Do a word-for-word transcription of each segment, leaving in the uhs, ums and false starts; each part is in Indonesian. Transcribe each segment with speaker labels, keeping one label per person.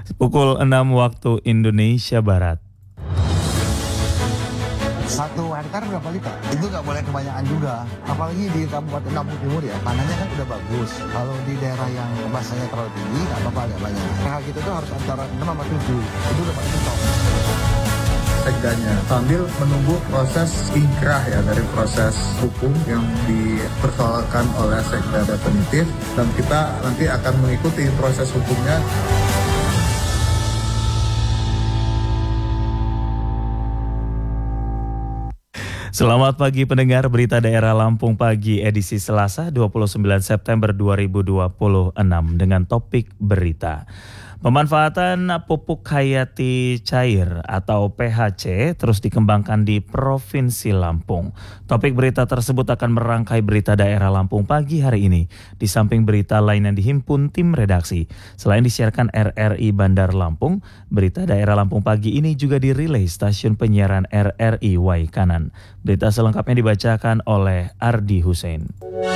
Speaker 1: Pukul enam waktu Indonesia Barat.
Speaker 2: Satu hektar berapa liter? Itu nggak boleh kebanyakan juga. Apalagi di Kabupaten Lampung Timur ya, tanahnya kan udah bagus. Kalau di daerah yang bahasanya terlalu tinggi, nggak apa-apa agak banyak. pH kita tuh harus antara enam sama tujuh. Itu udah paling mentok.
Speaker 3: Sekdanya sambil menunggu proses ingkrah ya dari proses hukum yang dipersoalkan oleh sekda definitif, dan kita nanti akan mengikuti proses hukumnya.
Speaker 1: Selamat pagi pendengar Berita Daerah Lampung Pagi edisi Selasa dua puluh sembilan September dua ribu dua puluh enam dengan topik berita. Pemanfaatan pupuk hayati cair atau P H C terus dikembangkan di Provinsi Lampung. Topik berita tersebut akan merangkai Berita Daerah Lampung Pagi hari ini. Di samping berita lain yang dihimpun tim redaksi. Selain disiarkan R R I Bandar Lampung, Berita Daerah Lampung Pagi ini juga dirilai stasiun penyiaran R R I Waikanan. Berita selengkapnya dibacakan oleh Ardi Hussein.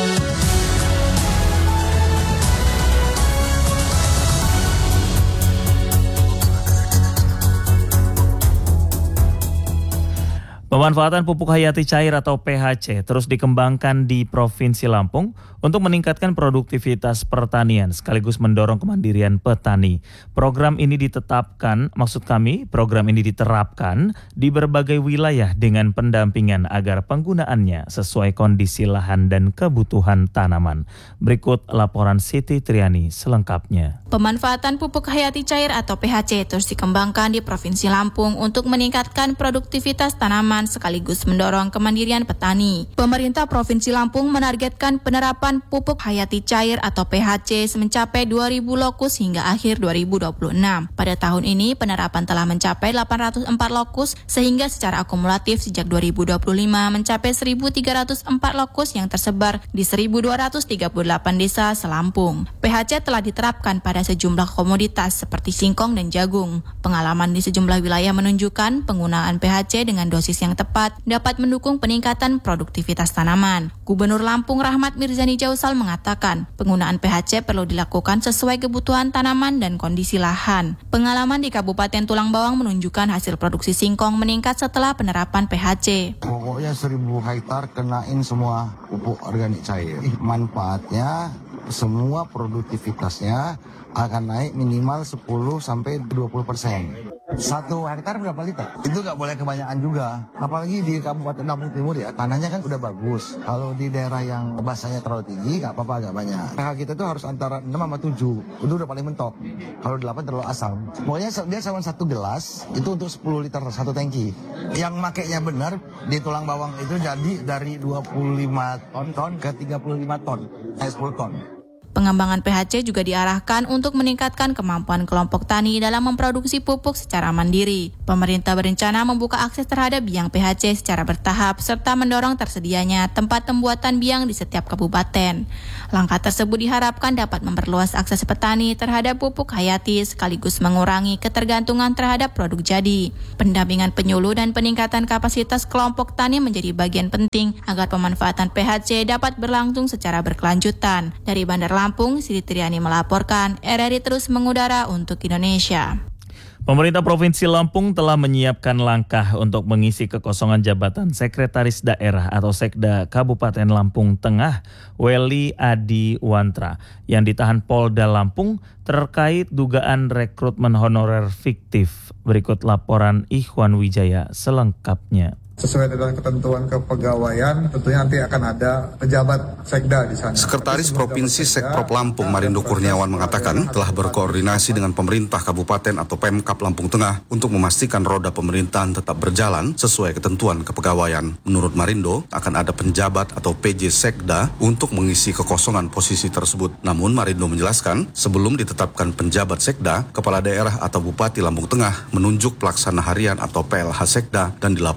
Speaker 1: Pemanfaatan pupuk hayati cair atau P H C terus dikembangkan di Provinsi Lampung untuk meningkatkan produktivitas pertanian sekaligus mendorong kemandirian petani. Program ini ditetapkan, maksud kami program ini diterapkan di berbagai wilayah dengan pendampingan agar penggunaannya sesuai kondisi lahan dan kebutuhan tanaman. Berikut laporan Siti Triani selengkapnya.
Speaker 4: Pemanfaatan pupuk hayati cair atau P H C terus dikembangkan di Provinsi Lampung untuk meningkatkan produktivitas tanaman sekaligus mendorong kemandirian petani. Pemerintah Provinsi Lampung menargetkan penerapan pupuk hayati cair atau P H C mencapai dua ribu lokus hingga akhir dua ribu dua puluh enam. Pada tahun ini penerapan telah mencapai delapan ratus empat lokus sehingga secara akumulatif sejak dua ribu dua puluh lima mencapai seribu tiga ratus empat lokus yang tersebar di seribu dua ratus tiga puluh delapan desa se-Lampung. P H C telah diterapkan pada sejumlah komoditas seperti singkong dan jagung. Pengalaman di sejumlah wilayah menunjukkan penggunaan P H C dengan dosis yang tepat dapat mendukung peningkatan produktivitas tanaman. Gubernur Lampung Rahmat Mirzani Jausal mengatakan penggunaan P H C perlu dilakukan sesuai kebutuhan tanaman dan kondisi lahan. Pengalaman di Kabupaten Tulang Bawang menunjukkan hasil produksi singkong meningkat setelah penerapan P H C.
Speaker 2: Pokoknya seribu hektar kenain semua pupuk organik cair. Manfaatnya semua produktivitasnya akan naik minimal sepuluh sampai dua puluh persen. Satu hektar berapa liter? Itu nggak boleh kebanyakan juga. Apalagi di Kabupaten Lampung Timur ya, tanahnya kan udah bagus. Kalau di daerah yang bahasanya terlalu tinggi, nggak apa-apa agak banyak. pH kita tuh harus antara enam sama tujuh. Itu udah paling mentok. Kalau delapan terlalu asam. Pokoknya dia sama satu gelas, itu untuk sepuluh liter satu tangki. Yang makainya benar, di Tulang Bawang itu jadi dari dua puluh lima ton ke tiga puluh lima ton. Eh, sepuluh ton.
Speaker 4: Pengembangan P H C juga diarahkan untuk meningkatkan kemampuan kelompok tani dalam memproduksi pupuk secara mandiri. Pemerintah berencana membuka akses terhadap biang P H C secara bertahap serta mendorong tersedianya tempat pembuatan biang di setiap kabupaten. Langkah tersebut diharapkan dapat memperluas akses petani terhadap pupuk hayati sekaligus mengurangi ketergantungan terhadap produk jadi. Pendampingan penyuluh dan peningkatan kapasitas kelompok tani menjadi bagian penting agar pemanfaatan P H C dapat berlangsung secara berkelanjutan. Dari Bandar Lampung, Siti Triani melaporkan, R R I terus mengudara untuk Indonesia.
Speaker 1: Pemerintah Provinsi Lampung telah menyiapkan langkah untuk mengisi kekosongan jabatan Sekretaris Daerah atau Sekda Kabupaten Lampung Tengah, Welly Adi Wantra, yang ditahan Polda Lampung terkait dugaan rekrutmen honorer fiktif. Berikut laporan Ikhwan Wijaya selengkapnya.
Speaker 3: Sesuai dengan ketentuan kepegawaian, tentunya nanti akan ada pejabat sekda di sana.
Speaker 5: Sekretaris Provinsi Sekprop Lampung Marindo Kurniawan mengatakan telah berkoordinasi dengan pemerintah kabupaten atau Pemkab Lampung Tengah untuk memastikan roda pemerintahan tetap berjalan sesuai ketentuan kepegawaian. Menurut Marindo, akan ada penjabat atau P J Sekda untuk mengisi kekosongan posisi tersebut. Namun Marindo menjelaskan, sebelum ditetapkan penjabat Sekda, Kepala Daerah atau Bupati Lampung Tengah menunjuk pelaksana harian atau P L H Sekda dan dilaporkan ke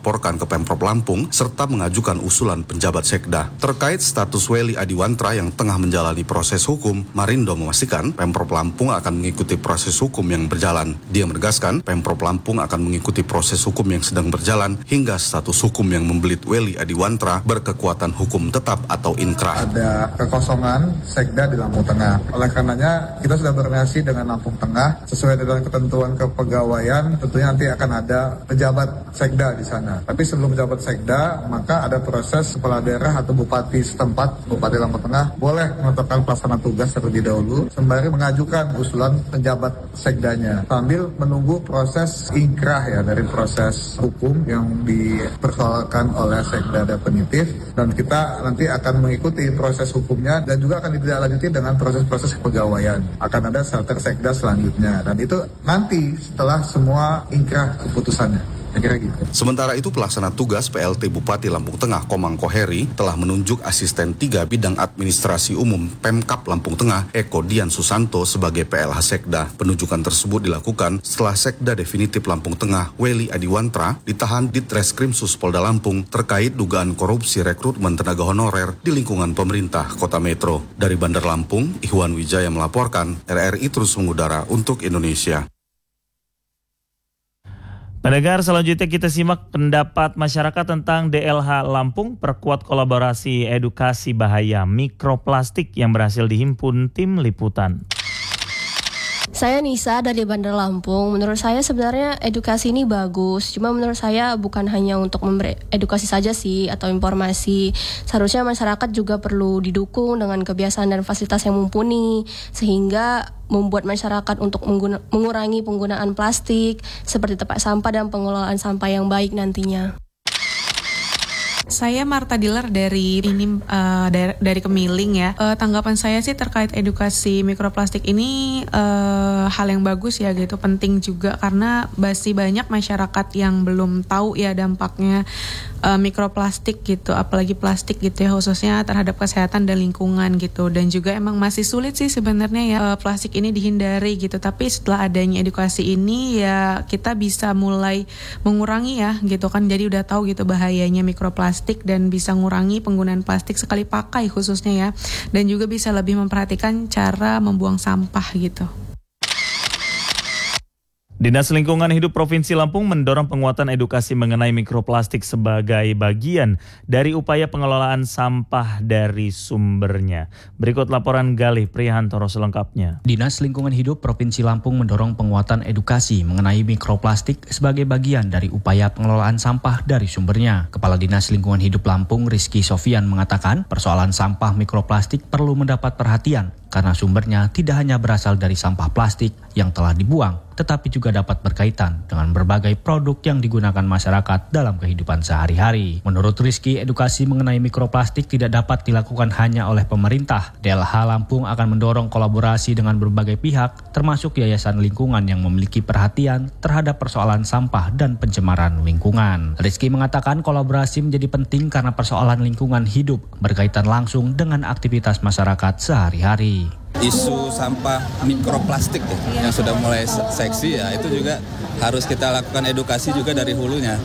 Speaker 5: ke Pemprov Lampung serta mengajukan usulan penjabat Sekda. Terkait status Welly Adiwantra yang tengah menjalani proses hukum, Marindo memastikan Pemprov Lampung akan mengikuti proses hukum yang berjalan. Dia menegaskan Pemprov Lampung akan mengikuti proses hukum yang sedang berjalan hingga status hukum yang membelit Welly Adiwantra berkekuatan hukum tetap atau inkrah.
Speaker 3: Ada kekosongan Sekda di Lampung Tengah. Oleh karenanya kita sudah berkoordinasi dengan Lampung Tengah sesuai dengan ketentuan kepegawaian. Tentunya nanti akan ada pejabat Sekda di sana. Tapi sebelum pejabat Sekda, maka ada proses kepala daerah atau bupati setempat, Bupati Lampung Tengah, boleh menetapkan pelaksana tugas terlebih dahulu, sembari mengajukan usulan penjabat Sekdanya, sambil menunggu proses inkrah ya dari proses hukum yang dipersoalkan oleh Sekda definitif, dan kita nanti akan mengikuti proses hukumnya dan juga akan ditindaklanjuti dengan proses-proses kepegawaian. Akan ada starter Sekda selanjutnya, dan itu nanti setelah semua inkrah keputusannya. Gitu.
Speaker 5: Sementara itu pelaksana tugas P L T Bupati Lampung Tengah Komang Koheri telah menunjuk asisten tiga bidang administrasi umum Pemkap Lampung Tengah Eko Dian Susanto sebagai P L H Sekda. Penunjukan tersebut dilakukan setelah Sekda definitif Lampung Tengah Welly Adiwantra ditahan di Treskrimsus Polda Lampung terkait dugaan korupsi rekrutmen tenaga honorer di lingkungan pemerintah Kota Metro. Dari Bandar Lampung, Ikhwan Wijaya melaporkan, R R I terus mengudara untuk Indonesia.
Speaker 1: Pendengar, selanjutnya kita simak pendapat masyarakat tentang D L H Lampung perkuat kolaborasi edukasi bahaya mikroplastik yang berhasil dihimpun tim liputan.
Speaker 6: Saya Nisa dari Bandar Lampung. Menurut saya sebenarnya edukasi ini bagus. Cuma menurut saya bukan hanya untuk memberi edukasi saja sih atau informasi. Seharusnya masyarakat juga perlu didukung dengan kebiasaan dan fasilitas yang mumpuni, sehingga membuat masyarakat untuk mengguna, mengurangi penggunaan plastik seperti tempat sampah dan pengelolaan sampah yang baik nantinya.
Speaker 7: Saya Marta Dilar dari ini uh, dari, dari Kemiling ya. Uh, tanggapan saya sih terkait edukasi mikroplastik ini uh, hal yang bagus ya gitu, penting juga karena masih banyak masyarakat yang belum tahu ya dampaknya uh, mikroplastik gitu, apalagi plastik gitu ya, khususnya terhadap kesehatan dan lingkungan gitu. Dan juga emang masih sulit sih sebenarnya ya uh, plastik ini dihindari gitu. Tapi setelah adanya edukasi ini ya kita bisa mulai mengurangi ya gitu kan. Jadi udah tahu gitu bahayanya mikroplastik dan bisa ngurangi penggunaan plastik sekali pakai khususnya ya, dan juga bisa lebih memperhatikan cara membuang sampah gitu.
Speaker 1: Dinas Lingkungan Hidup Provinsi Lampung mendorong penguatan edukasi mengenai mikroplastik sebagai bagian dari upaya pengelolaan sampah dari sumbernya. Berikut laporan Galih Prihantoro selengkapnya.
Speaker 8: Dinas Lingkungan Hidup Provinsi Lampung mendorong penguatan edukasi mengenai mikroplastik sebagai bagian dari upaya pengelolaan sampah dari sumbernya. Kepala Dinas Lingkungan Hidup Lampung Rizky Sofian mengatakan persoalan sampah mikroplastik perlu mendapat perhatian karena sumbernya tidak hanya berasal dari sampah plastik yang telah dibuang, tetapi juga dapat berkaitan dengan berbagai produk yang digunakan masyarakat dalam kehidupan sehari-hari. Menurut Rizky, edukasi mengenai mikroplastik tidak dapat dilakukan hanya oleh pemerintah. D L H Lampung akan mendorong kolaborasi dengan berbagai pihak, termasuk yayasan lingkungan yang memiliki perhatian terhadap persoalan sampah dan pencemaran lingkungan. Rizky mengatakan kolaborasi menjadi penting karena persoalan lingkungan hidup berkaitan langsung dengan aktivitas masyarakat sehari-hari.
Speaker 9: Isu sampah mikroplastik ya, yang sudah mulai seksi ya, itu juga harus kita lakukan edukasi juga dari hulunya.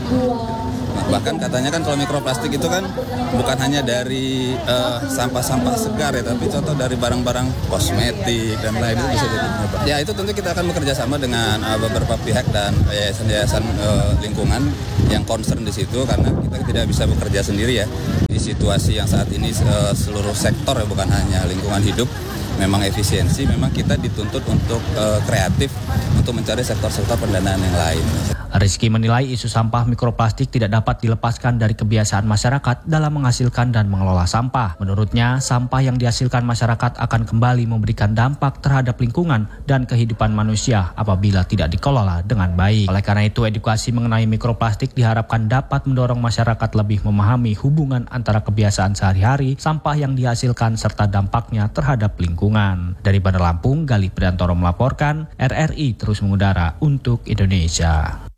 Speaker 9: Bahkan katanya kan kalau mikroplastik itu kan bukan hanya dari uh, sampah-sampah segar ya, tapi contoh dari barang-barang kosmetik dan lain itu bisa jadi penyebab. Ya itu tentu kita akan bekerja sama dengan uh, beberapa pihak dan yayasan-yayasan uh, lingkungan yang concern di situ, karena kita tidak bisa bekerja sendiri ya. Di situasi yang saat ini uh, seluruh sektor ya, bukan hanya lingkungan hidup, memang efisiensi, memang kita dituntut untuk uh, kreatif untuk mencari sektor-sektor pendanaan yang lain.
Speaker 8: Rizky menilai isu sampah mikroplastik tidak dapat dilepaskan dari kebiasaan masyarakat dalam menghasilkan dan mengelola sampah. Menurutnya, sampah yang dihasilkan masyarakat akan kembali memberikan dampak terhadap lingkungan dan kehidupan manusia apabila tidak dikelola dengan baik. Oleh karena itu, edukasi mengenai mikroplastik diharapkan dapat mendorong masyarakat lebih memahami hubungan antara kebiasaan sehari-hari, sampah yang dihasilkan, serta dampaknya terhadap lingkungan. Dari Bandar Lampung, Galih Prihantoro melaporkan, R R I terus mengudara untuk Indonesia.